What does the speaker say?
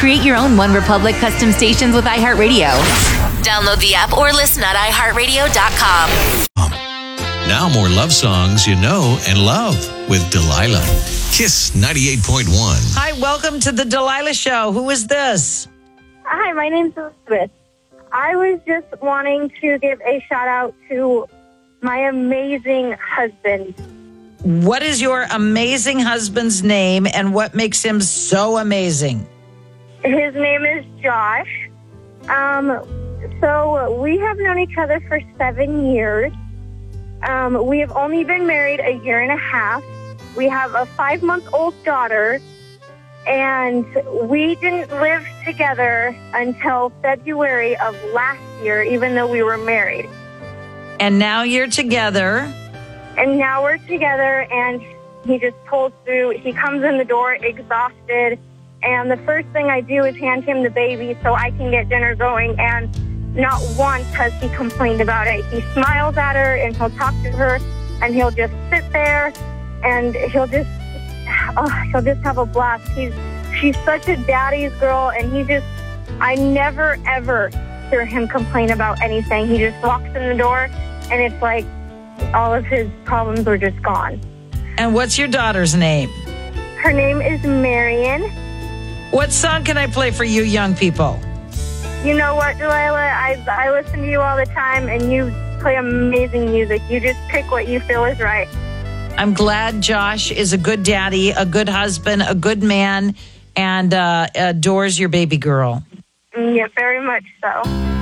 Create your own One Republic custom stations with iHeartRadio. Download the app or listen at iHeartRadio.com. Now more love songs you know and love with Delilah. Kiss 98.1. Hi, welcome to the Delilah Show. Who is this? Hi, my name's Elizabeth. I was just wanting to give a shout out to my amazing husband. What is your amazing husband's name and what makes him so amazing? His name is Josh. So we have known each other for 7 years. We have only been married a year and a half. We have a 5-month-old daughter, and we didn't live together until February of last year, even though we were married. And now you're together. And now we're together, and he just pulls through. He comes in the door exhausted, and the first thing I do is hand him the baby so I can get dinner going, and not once has he complained about it. He smiles at her, and he'll talk to her, and he'll just sit there, and he'll just have a blast. She's such a daddy's girl, and I never, ever hear him complain about anything. He just walks in the door, and it's like all of his problems are just gone. And what's your daughter's name? Her name is Marion. What song can I play for you young people? You know what, Delilah? I listen to you all the time, and you play amazing music. You just pick what you feel is right. I'm glad Josh is a good daddy, a good husband, a good man, and adores your baby girl. Yeah, very much so.